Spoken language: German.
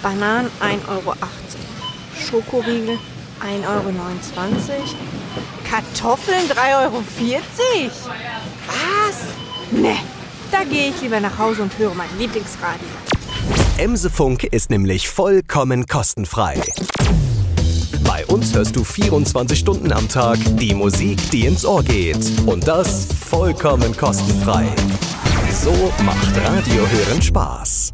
Bananen 1,80 Euro. Schokoriegel 1,29 Euro. Kartoffeln 3,40 Euro. Was? Ne, da gehe ich lieber nach Hause und höre mein Lieblingsradio. Emsefunk ist nämlich vollkommen kostenfrei. Bei uns hörst du 24 Stunden am Tag die Musik, die ins Ohr geht. Und das vollkommen kostenfrei. So macht Radio hören Spaß.